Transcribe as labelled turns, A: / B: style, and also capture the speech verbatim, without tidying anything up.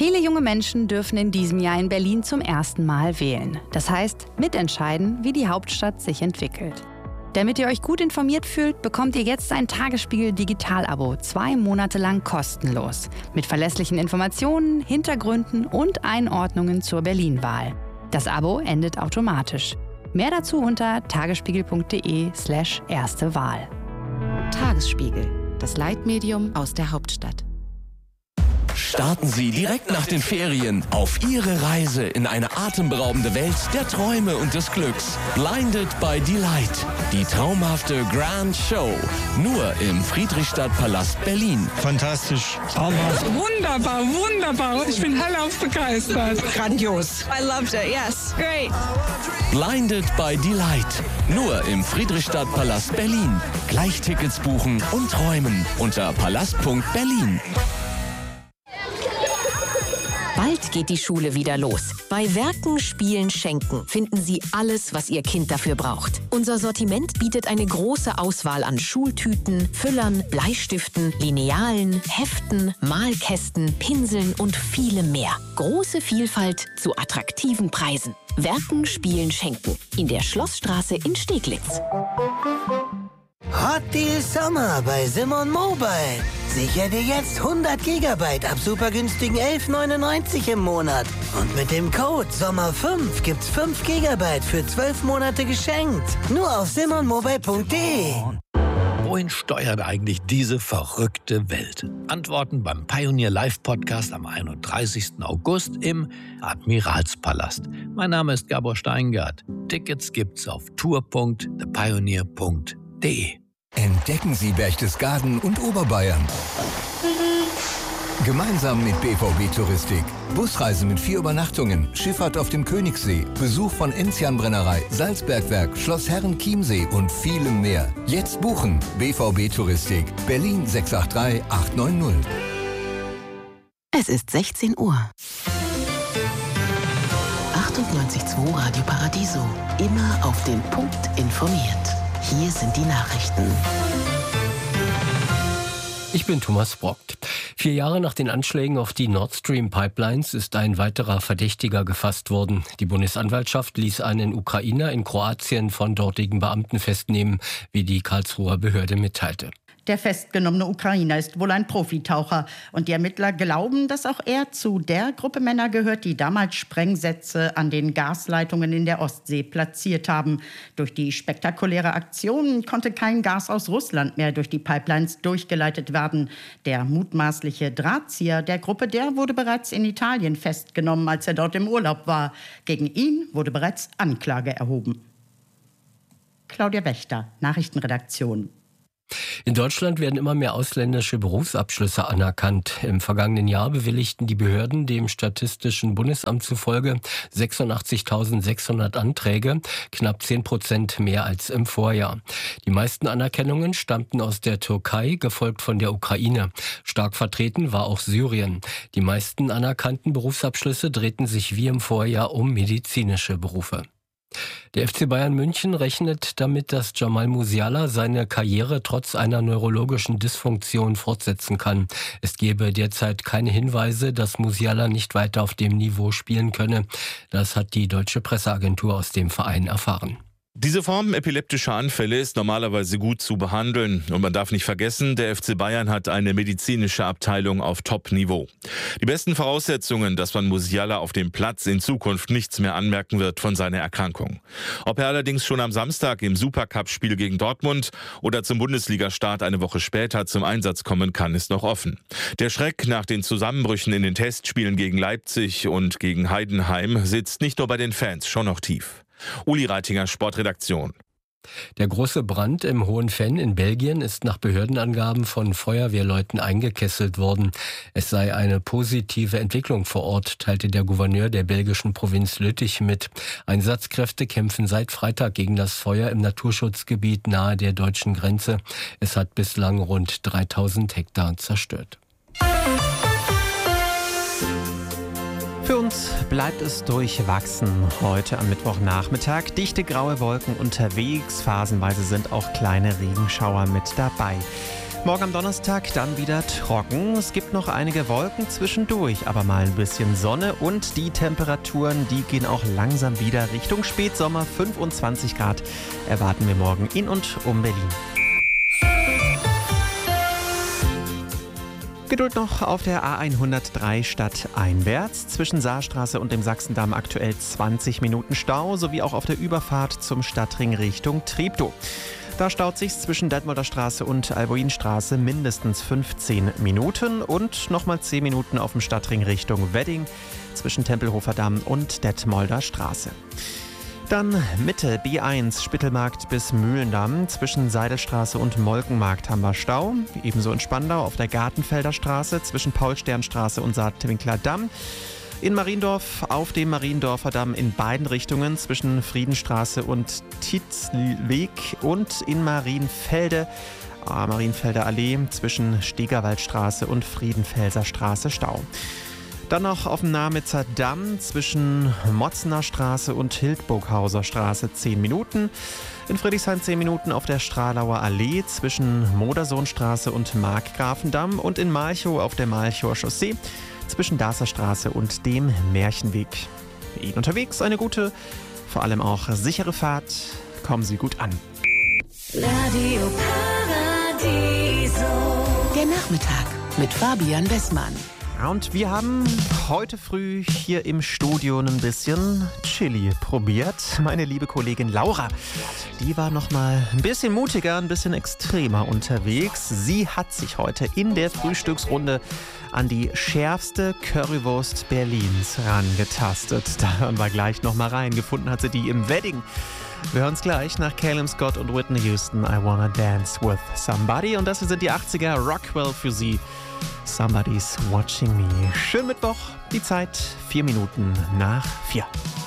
A: Viele junge Menschen dürfen in diesem Jahr in Berlin zum ersten Mal wählen. Das heißt, mitentscheiden, wie die Hauptstadt sich entwickelt. Damit ihr euch gut informiert fühlt, bekommt ihr jetzt ein Tagesspiegel-Digital-Abo, zwei Monate lang kostenlos. Mit verlässlichen Informationen, Hintergründen und Einordnungen zur Berlin-Wahl. Das Abo endet automatisch. Mehr dazu unter tagesspiegel.de slash erste Wahl.
B: Tagesspiegel, das Leitmedium aus der Hauptstadt.
C: Starten Sie direkt nach den Ferien auf Ihre Reise in eine atemberaubende Welt der Träume und des Glücks. Blinded by Delight. Die traumhafte Grand Show. Nur im Friedrichstadtpalast Berlin.
D: Fantastisch. Traumhaft.
E: Wunderbar, wunderbar. Ich bin hellauf begeistert.
F: Grandios.
G: I loved it, yes. Great.
C: Blinded by Delight. Nur im Friedrichstadtpalast Berlin. Gleich Tickets buchen und träumen unter palast punkt berlin.
B: Bald geht die Schule wieder los. Bei Werken, Spielen, Schenken finden Sie alles, was Ihr Kind dafür braucht. Unser Sortiment bietet eine große Auswahl an Schultüten, Füllern, Bleistiften, Linealen, Heften, Malkästen, Pinseln und vielem mehr. Große Vielfalt zu attraktiven Preisen. Werken, Spielen, Schenken. In der Schlossstraße in Steglitz.
H: Hot Deal Sommer bei Simon Mobile. Sicher dir jetzt hundert Gigabyte ab super günstigen elf neunundneunzig im Monat. Und mit dem Code Sommer fünf gibt's fünf Gigabyte für zwölf Monate geschenkt. Nur auf simon mobile punkt de.
I: Wohin steuert eigentlich diese verrückte Welt? Antworten beim Pioneer Live Podcast am einunddreißigsten August im Admiralspalast. Mein Name ist Gabor Steingart. Tickets gibt's auf tour punkt the pioneer punkt de.
J: Entdecken Sie Berchtesgaden und Oberbayern. Gemeinsam mit B V B Touristik. Busreise mit vier Übernachtungen, Schifffahrt auf dem Königssee, Besuch von Enzian-Brennerei, Salzbergwerk, Schloss Herrenchiemsee und vielem mehr. Jetzt buchen. B V B Touristik. Berlin sechs acht drei acht neun null.
B: Es ist sechzehn Uhr. achtundneunzig Komma zwei Radio Paradiso. Immer auf den Punkt informiert. Hier sind die Nachrichten.
K: Ich bin Thomas Brockt. Vier Jahre nach den Anschlägen auf die Nord Stream Pipelines ist ein weiterer Verdächtiger gefasst worden. Die Bundesanwaltschaft ließ einen Ukrainer in Kroatien von dortigen Beamten festnehmen, wie die Karlsruher Behörde mitteilte.
L: Der festgenommene Ukrainer ist wohl ein Profitaucher. Und die Ermittler glauben, dass auch er zu der Gruppe Männer gehört, die damals Sprengsätze an den Gasleitungen in der Ostsee platziert haben. Durch die spektakuläre Aktion konnte kein Gas aus Russland mehr durch die Pipelines durchgeleitet werden. Der mutmaßliche Drahtzieher der Gruppe, der wurde bereits in Italien festgenommen, als er dort im Urlaub war. Gegen ihn wurde bereits Anklage erhoben. Claudia Wächter, Nachrichtenredaktion.
K: In Deutschland werden immer mehr ausländische Berufsabschlüsse anerkannt. Im vergangenen Jahr bewilligten die Behörden dem Statistischen Bundesamt zufolge sechsundachtzigtausendsechshundert Anträge, knapp zehn Prozent mehr als im Vorjahr. Die meisten Anerkennungen stammten aus der Türkei, gefolgt von der Ukraine. Stark vertreten war auch Syrien. Die meisten anerkannten Berufsabschlüsse drehten sich wie im Vorjahr um medizinische Berufe. Der F C Bayern München rechnet damit, dass Jamal Musiala seine Karriere trotz einer neurologischen Dysfunktion fortsetzen kann. Es gebe derzeit keine Hinweise, dass Musiala nicht weiter auf dem Niveau spielen könne. Das hat die deutsche Presseagentur aus dem Verein erfahren.
M: Diese Form epileptischer Anfälle ist normalerweise gut zu behandeln. Und man darf nicht vergessen, der F C Bayern hat eine medizinische Abteilung auf Top-Niveau. Die besten Voraussetzungen, dass man Musiala auf dem Platz in Zukunft nichts mehr anmerken wird von seiner Erkrankung. Ob er allerdings schon am Samstag im Supercup-Spiel gegen Dortmund oder zum Bundesliga-Start eine Woche später zum Einsatz kommen kann, ist noch offen. Der Schreck nach den Zusammenbrüchen in den Testspielen gegen Leipzig und gegen Heidenheim sitzt nicht nur bei den Fans schon noch tief. Uli Reitinger, Sportredaktion.
K: Der große Brand im Hohenfenn in Belgien ist nach Behördenangaben von Feuerwehrleuten eingekesselt worden. Es sei eine positive Entwicklung vor Ort, teilte der Gouverneur der belgischen Provinz Lüttich mit. Einsatzkräfte kämpfen seit Freitag gegen das Feuer im Naturschutzgebiet nahe der deutschen Grenze. Es hat bislang rund dreitausend Hektar zerstört.
N: Für uns bleibt es durchwachsen heute am Mittwochnachmittag. Dichte graue Wolken unterwegs, phasenweise sind auch kleine Regenschauer mit dabei. Morgen am Donnerstag dann wieder trocken. Es gibt noch einige Wolken zwischendurch, aber mal ein bisschen Sonne und die Temperaturen, die gehen auch langsam wieder Richtung Spätsommer. fünfundzwanzig Grad erwarten wir morgen in und um Berlin. Geduld noch auf der A hundertdrei stadteinwärts. Zwischen Saarstraße und dem Sachsendamm aktuell zwanzig Minuten Stau, sowie auch auf der Überfahrt zum Stadtring Richtung Treptow. Da staut sich zwischen Detmolder Straße und Albuinstraße mindestens fünfzehn Minuten und nochmal zehn Minuten auf dem Stadtring Richtung Wedding zwischen Tempelhofer Damm und Detmolder Straße. Dann Mitte B eins, Spittelmarkt bis Mühlendamm. Zwischen Seidelstraße und Molkenmarkt haben wir Stau. Ebenso in Spandau auf der Gartenfelder Straße zwischen Paulsternstraße und Saatwinkler Damm. In Mariendorf auf dem Mariendorfer Damm in beiden Richtungen zwischen Friedenstraße und Tietzweg und in Marienfelde, äh, Marienfelder Allee zwischen Stegerwaldstraße und Friedenfelser Straße Stau. Dann noch auf dem Namitzer Damm zwischen Motzener Straße und Hildburghauser Straße zehn Minuten. In Friedrichshain zehn Minuten auf der Strahlauer Allee zwischen Modersohnstraße und Markgrafendamm und in Malchow auf der Malchower Chaussee zwischen Darßer Straße und dem Märchenweg. Für ihn unterwegs eine gute, vor allem auch sichere Fahrt. Kommen Sie gut an.
B: Radio Paradiso. Der Nachmittag mit Fabian Westmann.
N: Und wir haben heute früh hier im Studio ein bisschen Chili probiert. Meine liebe Kollegin Laura, die war noch mal ein bisschen mutiger, ein bisschen extremer unterwegs. Sie hat sich heute in der Frühstücksrunde an die schärfste Currywurst Berlins rangetastet. Da hören wir gleich noch mal rein. Gefunden hat sie die im Wedding. Wir hören es gleich nach Calum Scott und Whitney Houston. I Wanna Dance With Somebody. Und das hier sind die achtziger, Rockwell für Sie. Somebody's Watching Me. Schönen Mittwoch, die Zeit vier Minuten nach vier.